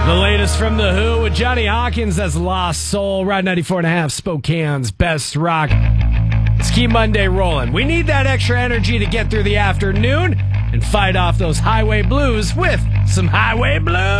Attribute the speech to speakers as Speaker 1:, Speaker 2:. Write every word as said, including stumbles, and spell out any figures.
Speaker 1: The latest from The Who with Johnny Hawkins as Lost Soul. Ride ninety-four and a half, Spokane's best rock. Let's keep Monday rolling. We need that extra energy to get through the afternoon and fight off those highway blues with some highway blues.